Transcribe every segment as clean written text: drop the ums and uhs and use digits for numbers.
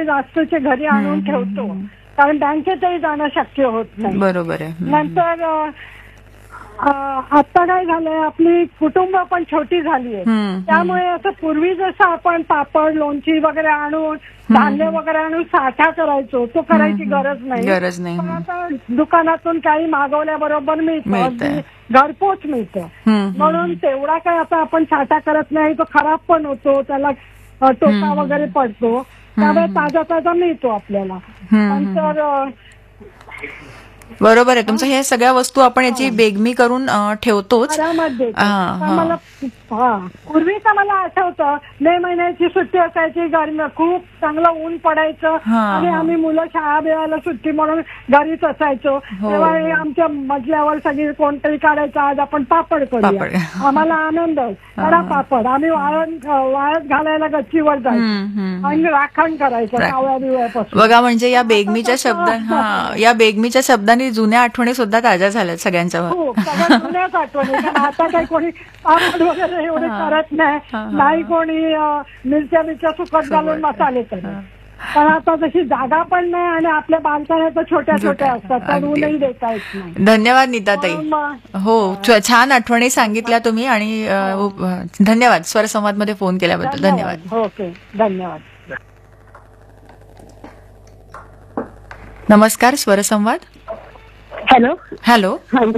आम्ही वास्तूचे घरी आणून ठेवतो, कारण बँकेतही जाणं शक्य होत नाही. बरोबर आहे. नंतर आता काय झालंय, आपली कुटुंब पण छोटी झाली आहे, त्यामुळे असं पूर्वी जसं आपण पापड लोणची वगैरे आणून धान्य वगैरे आणून साठा करायचो, तो करायची गरज नाही. पण आता दुकानातून काही मागवल्याबरोबर मिळतं, घरपोच मिळतं, म्हणून तेवढा काय आता आपण साठा करत नाही. तो खराब पण होतो, त्याला टोका वगैरे पडतो, त्यामुळे ताजा ताजा मिळतो आपल्याला. नंतर बरोबर आहे तुमचं. हे सगळ्या वस्तू आपण याची बेगमी करून ठेवतोच. मला पूर्वीच मला आठवतं, मे महिन्याची सुट्टी असायची, गरमी खूप चांगलं ऊन पडायचं आणि आम्ही मुलं शाळा बिळाला सुट्टी म्हणून घरीच असायचो. तेव्हा आमच्या मजल्यावर सगळी कोणतरी काढायचं, आज आपण पापड करूया. आम्हाला आनंद, करा पापड. आम्ही वाळत घालायला गच्चीवर जायचो आणि राखण करायचं कावळ्या बिवळ्यापासून. बघा, म्हणजे या बेगमीच्या शब्दांनी जुन्या आठवणी सुद्धा ताज्या झाल्यात सगळ्यांच्या. सगळ्या जुन्याच आठवणी. आता काही कोणी पापड वगैरे एवढे करत नाही कोणी मिरच्या सुकट घालून मसाले करत. पण आता तशी जागा पण नाही आणि आपल्या बालकांना तर छोट्या छोट्या असतात, तर ऊनही देता येत नाही. धन्यवाद नीताताई. हो, छान आठवणी सांगितल्या तुम्ही आणि धन्यवाद स्वरसंवाद मध्ये फोन केल्याबद्दल. धन्यवाद. ओके, धन्यवाद. नमस्कार, स्वरसंवाद. हॅलो. हॅलो.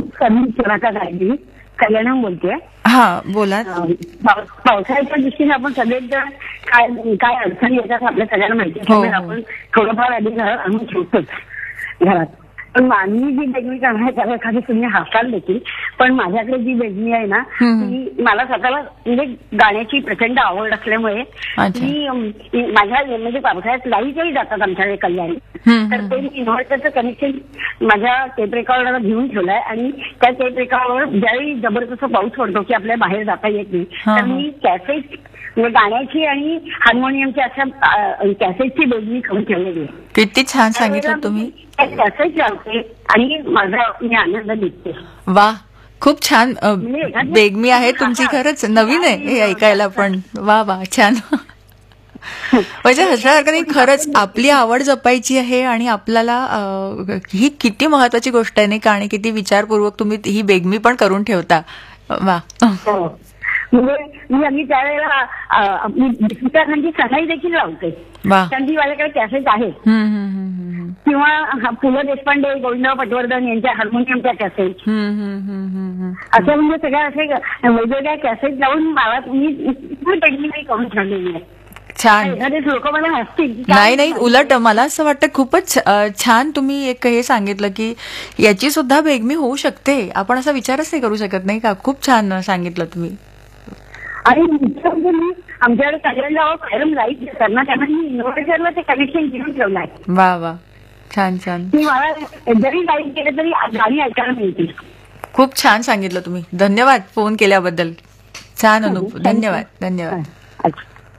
कल्याण बोलते. हा, बोला. पावसाळ्याच्या दृष्टीने आपण सगळेजण काय अडचणी येतात आपल्या सगळ्यांना माहिती, आपण थोडंफार आधी आणून ठेवतोच घरात. पण मी जी बेगमी करणार त्याला एखादी तुम्ही हसाल देखील, पण माझ्याकडे जी बेगमी आहे ना, ती मला स्वतःला म्हणजे गाण्याची प्रचंड आवड असल्यामुळे मी माझ्या म्हणजे पावसाळ्यात लाईटही जातात आमच्याकडे कल्याणी, तर ते मी इन्व्हर्टरचं कनेक्शन माझ्या टेप रेकॉर्डरला घेऊन ठेवलंय आणि त्या टेप रेकॉर्डरवर ज्यावेळी जबरदस्त पाऊस पडतो की आपल्या बाहेर जाता येत नाही, तर मी कॅसेट म्हणजे गाण्याची आणि हार्मोनियमची अशा कॅसेटची बेगमी करून ठेवलेली आहे. किती छान सांगितलं तुम्ही. कॅसेट लावते आणि माझा मी आनंद देते. वा, खूप छान बेगमी आहे तुमची. खरंच नवीन आहे हे ऐकायला पण. वा वा, छान. म्हणजे हसण्यासारखं खरंच आपली आवड जपायची आहे आणि आपल्याला ही किती महत्वाची गोष्ट आहे नाही का, आणि किती विचारपूर्वक तुम्ही ही बेगमी पण करून ठेवता. वा. म्हणजे मी त्यावेळेला गीतांची सनाई देखील लावते, त्यांची माझ्याकडे कॅसेट आहेत. किंवा पु ल देशपांडे, गोविंदराव पटवर्धन यांच्या हार्मोनियमच्या कॅसेट, असं म्हणजे सगळ्या असे वेगवेगळ्या कॅसेट लावून मला मी करून ठेवलेली आहे. छान. लोक मला हसतील. नाही, उलट मला असं वाटतं खूपच छान तुम्ही एक हे सांगितलं की याची सुद्धा बेगमी होऊ शकते. आपण असा विचारच नाही करू शकत नाही का. खूप छान सांगितलं तुम्ही. आणि मी आमच्याकडे कल्याणला कायम लाईट देतात ना, त्यांना मी इन्व्हर्टरला ते कनेक्शन घेऊन ठेवलं आहे. वा वा, छान छान. की मला जरी लाईट गेलं तरी गाणी ऐकायला मिळतील. खूप छान सांगितलं तुम्ही. धन्यवाद फोन केल्याबद्दल. छान अनुभव. धन्यवाद. धन्यवाद.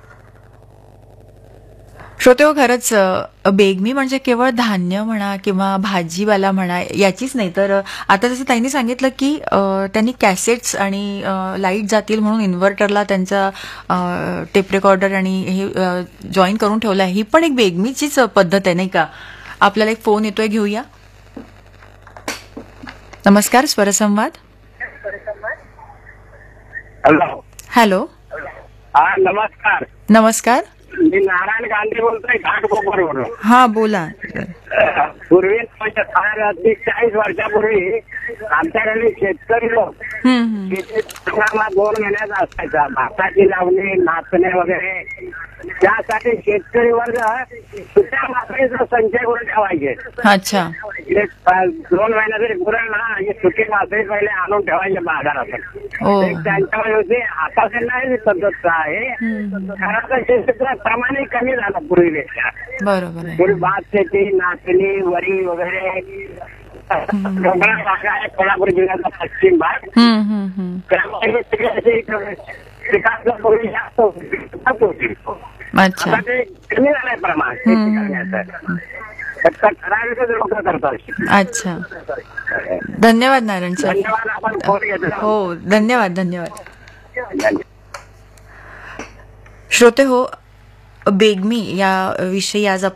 श्रोतेहो, खरंच बेगमी म्हणजे केवळ धान्य म्हणा किंवा भाजीवाला म्हणा याचीच नाही, तर आता जसं ताईंनी सांगितलं की त्यांनी कॅसेट्स आणि लाईट जातील म्हणून इन्व्हर्टरला त्यांचा टेप रेकॉर्डर आणि हे जॉईन करून ठेवलं आहे. ही पण एक बेगमीचीच पद्धत आहे नाही का. आपल्याला एक फोन येतोय, घेऊया. नमस्कार, स्वरसंवाद. हॅलो. हॅलो. नमस्कार. नमस्कार. मी नारायण गांधी बोलतोय, घाटकोपरवरून. हा, बोला. पूर्वी 40 वर्षापूर्वी आमच्याकडे शेतकरी लोक शेतीला 2 महिन्याचा असायचा. भाताची लावणी, नाचणे वगैरे, त्यासाठी शेतकरी वर्ग सुट्या मासळीचा संचय करून ठेवायचे. अच्छा. 2 महिन्याचे गुरण ना सुकी मासळी पहिले आणून ठेवायचे बाजारातून. त्यांच्यावर होते. आता नाही पद्धत आहे. खरं शेतीचं प्रमाणही कमी झालं पूर्वीपेक्षा. बरोबर. पूर्वी भात शेती, नाचणी, वरी वगैरे. डोंगराळ भाग आहे कोल्हापूर जिल्ह्याचा पश्चिम भाग, त्यामुळे पिकाचं पूर्वी जास्त होती. आता ते कमी झालंय प्रमाण शेती करण्याचं. ठराविकच लोक करतात. अच्छा. धन्यवाद नारायण सर. धन्यवाद. आपण फोन घेतो. हो, धन्यवाद. धन्यवाद. श्रोते हो, बेगमी या विषयी आज